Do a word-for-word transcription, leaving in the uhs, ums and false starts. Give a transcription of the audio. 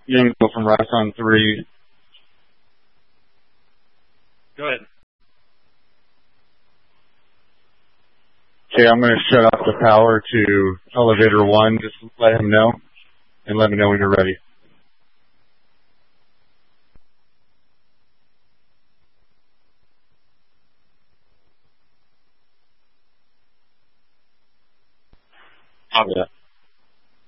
Yango from Rock on three. Go ahead. Okay, I'm going to shut off the power to elevator one. Just let him know, and let me know when you're ready. Copy that.